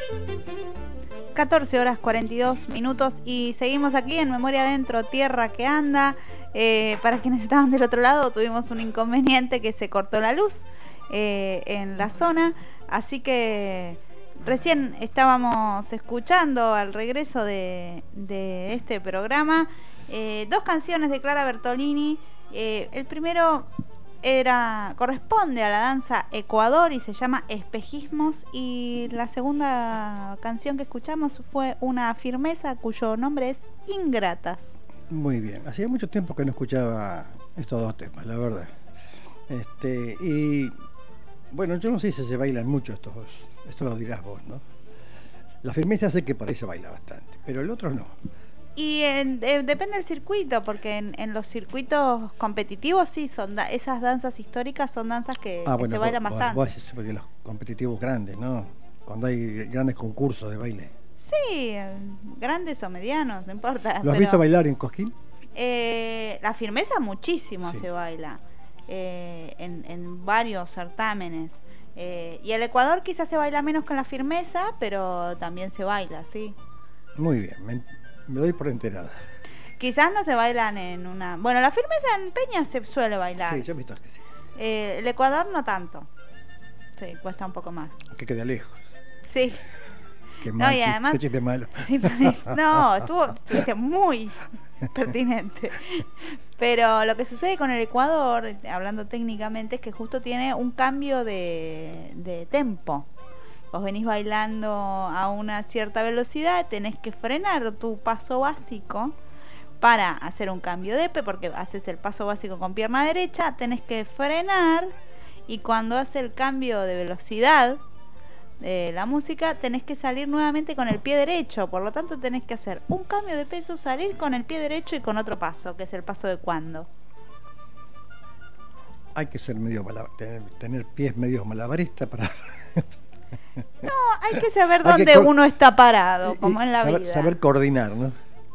14:42 y seguimos aquí en Memoria Adentro, Tierra que Anda. Para quienes estaban del otro lado, tuvimos un inconveniente que se cortó la luz en la zona, así que recién estábamos escuchando al regreso de este programa dos canciones de Clara Bertolini. El primero corresponde a la danza Ecuador y se llama Espejismos, y la segunda canción que escuchamos fue Una Firmeza, cuyo nombre es Ingratas. Muy bien, hacía mucho tiempo que no escuchaba estos dos temas, la verdad. Y bueno, yo no sé si se bailan mucho estos dos, esto lo dirás vos, ¿no? La Firmeza sé que por ahí se baila bastante, pero el otro no. Y depende del circuito, porque en los circuitos competitivos sí, esas danzas históricas son danzas que se bailan bastante. Vos decís porque los competitivos grandes, ¿no? Cuando hay grandes concursos de baile. Sí, grandes o medianos, no importa. ¿Lo has visto bailar en Cosquín? La Firmeza muchísimo sí. Se baila en varios certámenes. Y el Ecuador quizás se baila menos con la Firmeza, pero también se baila, sí. Muy bien, me doy por enterada. Quizás no se bailan en una... Bueno, la Firmeza en Peña se suele bailar. Sí, yo he visto que sí. El Ecuador no tanto. Sí, cuesta un poco más. Que queda lejos. Sí. Qué mal, y además, qué chiste malo. Sí, no, estuviste muy pertinente. Pero lo que sucede con el Ecuador, hablando técnicamente, es que justo tiene un cambio de tempo. Vos venís bailando a una cierta velocidad, tenés que frenar tu paso básico para hacer un cambio de P, porque haces el paso básico con pierna derecha, tenés que frenar, y cuando hace el cambio de velocidad de la música, tenés que salir nuevamente con el pie derecho. Por lo tanto, tenés que hacer un cambio de peso, salir con el pie derecho y con otro paso, que es el paso de cuando. Hay que ser tener pies medio malabaristas para... No, hay que saber dónde uno está parado, como en la vida. Saber coordinar, ¿no?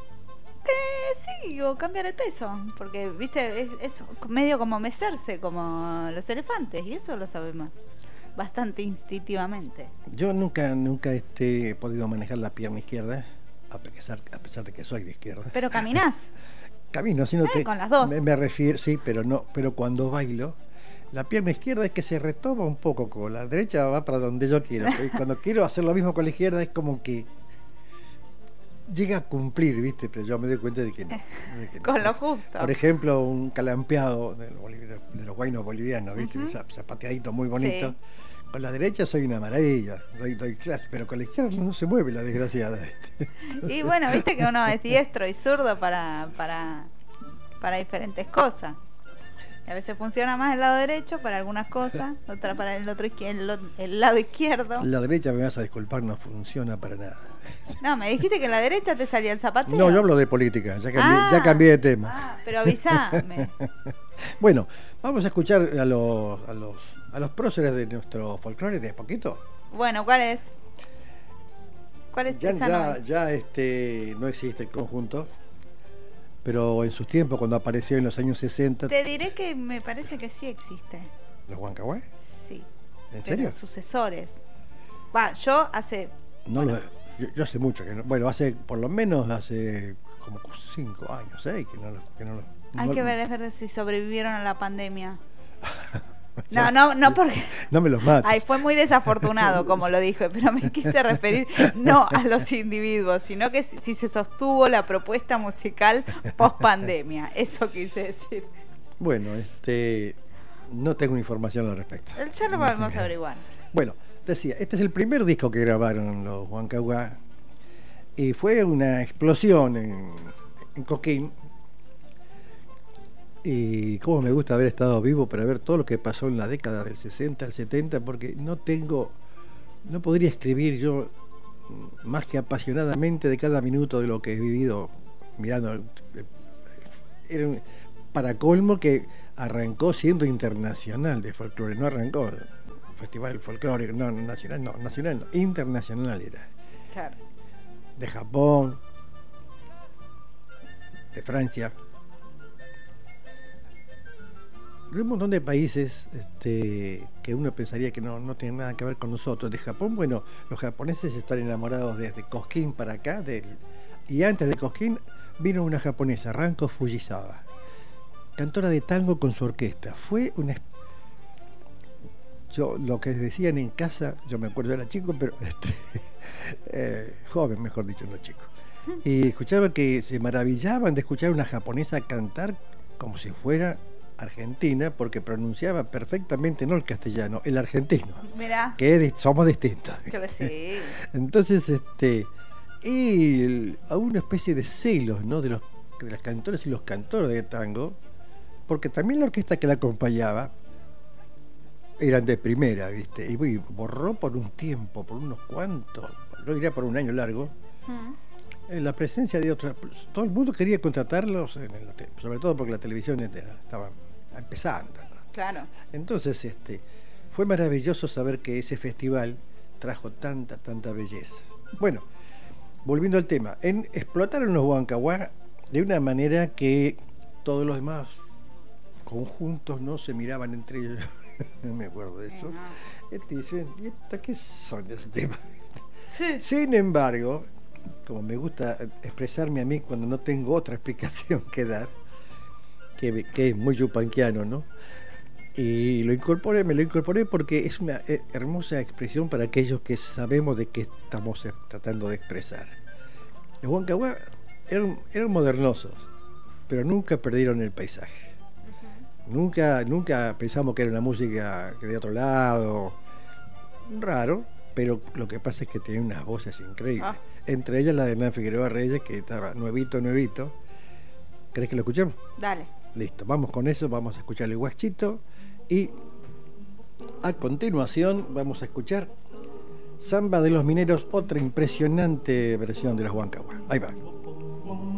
Sí, o cambiar el peso, porque, viste, es medio como mecerse, como los elefantes, y eso lo sabemos bastante instintivamente. Yo nunca he podido manejar la pierna izquierda, a pesar de que soy de izquierda. ¿Pero caminás? Camino, sino que con las dos. Me refiero, sí, pero cuando bailo, la pierna izquierda es que se retoma un poco, con la derecha va para donde yo quiero. Y cuando quiero hacer lo mismo con la izquierda es como que llega a cumplir, ¿viste? Pero yo me doy cuenta de que no. Con lo justo. Por ejemplo, un calampeado de los guainos bolivianos, ¿viste? Uh-huh. Zapateadito muy bonito. Sí. Con la derecha soy una maravilla, doy clase, pero con la izquierda no se mueve la desgraciada. Y bueno, viste que uno es diestro y zurdo para diferentes cosas. A veces funciona más el lado derecho para algunas cosas, otra para el lado izquierdo. La derecha, me vas a disculpar, no funciona para nada. No, me dijiste que en la derecha te salía el zapateo. No, yo hablo de política, ya cambié de tema. Pero avísame. Bueno, vamos a escuchar a los próceres de nuestro folclore de a poquito. Bueno, ¿cuál es? ¿Cuál es? Ya no existe el conjunto, pero en sus tiempos, cuando apareció en los años 60... Te diré que me parece que sí existe. ¿Los Huancahuay? Sí. ¿En serio? Sucesores. Yo hace... No, bueno. Yo hace mucho que no... Bueno, por lo menos hace como 5 años, 6 que no Hay que ver si sobrevivieron a la pandemia. No, porque... No me los mates. Ay, fue muy desafortunado como lo dije, pero me quise referir no a los individuos, sino que si se sostuvo la propuesta musical post pandemia. Eso quise decir. Bueno, no tengo información al respecto. Ya lo vamos a averiguar. Bueno, decía, este es el primer disco que grabaron los Huancahuay y fue una explosión en Cosquín. Y cómo me gusta haber estado vivo para ver todo lo que pasó en la década del 60 al 70, porque no podría escribir yo más que apasionadamente de cada minuto de lo que he vivido mirando. Para colmo que arrancó siendo internacional de folclore, no arrancó Festival Folclore, nacional no, internacional era. Claro. De Japón, de Francia, de un montón de países que uno pensaría que no tienen nada que ver con nosotros. De Japón, bueno, los japoneses están enamorados desde Cosquín para acá, y antes de Cosquín vino una japonesa, Ranko Fujisawa, cantora de tango con su orquesta. Fue una... Yo, lo que decían en casa, yo me acuerdo, era chico, pero joven, mejor dicho, no chico. Y escuchaba que se maravillaban de escuchar a una japonesa cantar como si fuera argentina, porque pronunciaba perfectamente, no el castellano, el argentino. Mirá. Que somos distintos. Que sí. Entonces, y a una especie de celos, ¿no? de las cantoras y los cantores de tango, porque también la orquesta que la acompañaba eran de primera, ¿viste? Y borró por un tiempo, por unos cuantos, no diría por un año largo, la presencia de otras. Todo el mundo quería contratarlos, sobre todo porque la televisión estaba empezando, ¿no? Claro. Entonces, fue maravilloso saber que ese festival trajo tanta belleza. Bueno, volviendo al tema, explotaron los Huancahuá de una manera que todos los demás conjuntos no se miraban entre ellos. No me acuerdo de eso. ¿Y qué son esos temas? Sí. Sin embargo, como me gusta expresarme a mí cuando no tengo otra explicación que dar, que es muy yupanquiano, ¿no? Y me lo incorporé porque es una hermosa expresión para aquellos que sabemos de qué estamos tratando de expresar. Los Huancahuá eran modernosos, pero nunca perdieron el paisaje. Nunca pensamos que era una música de otro lado, raro, pero lo que pasa es que tiene unas voces increíbles. Entre ellas la de Hernán Figueroa Reyes, que estaba nuevito. ¿Querés que lo escuchemos? Dale. Listo, vamos con eso, vamos a escuchar el Guachito y a continuación vamos a escuchar Samba de los Mineros, otra impresionante versión de los Huancahuá. Ahí va.